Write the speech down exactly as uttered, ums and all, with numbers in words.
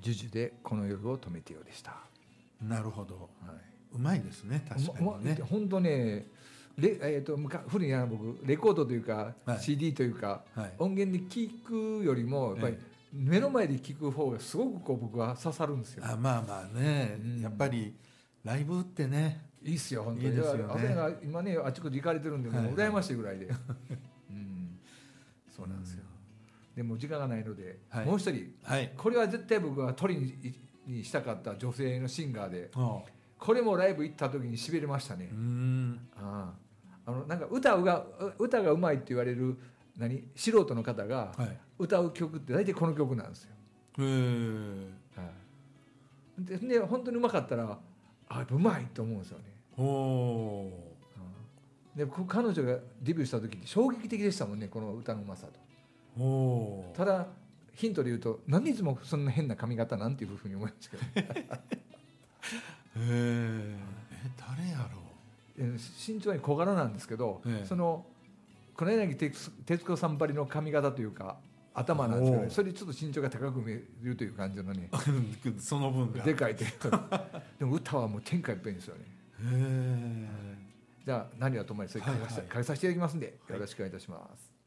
ジュジュでこの夜を止めてよでした。 なるほど、 はい、 うまいですね、確かにね。 本当ね、レえー、と古いな、僕レコードというか、 はい、 シーディー というか、はい、音源で聴くよりもやっぱり目の前で聴く方がすごくこう僕は刺さるんですよ。 あまあまあね、うん、やっぱりライブってねいいっすよ本当に。 いいですよね。 阿部が今ねあちこち行かれてるんで、もう羨ましいぐらいで、はいうん、そうなんですよ、うん、でも時間がないので、はい、もう一人、はい、これは絶対僕は取り に, にしたかった女性のシンガーで、これもライブ行った時にしびれましたね。うんああのなんか 歌が歌がうまいって言われる何素人の方が歌う曲って大体この曲なんですよ。へー、はい、で, で本当にうまかったらあやっぱうまいと思うんですよね。おで彼女がデビューした時って衝撃的でしたもんね、この歌のうまさと。おただヒントで言うと何でいつもそんな変な髪型なんていうふうに思いますけどへえ誰やろう。 身長に小柄なんですけど、その黒柳徹子さんばりの髪型というか頭なんですけど、ね、それでちょっと身長が高く見えるという感じのねその分がでかいというでも歌はもう天下一品ですよね。へえ。じゃあ何はともにそれかけさせていただきますんで、よろしくお願いいたします。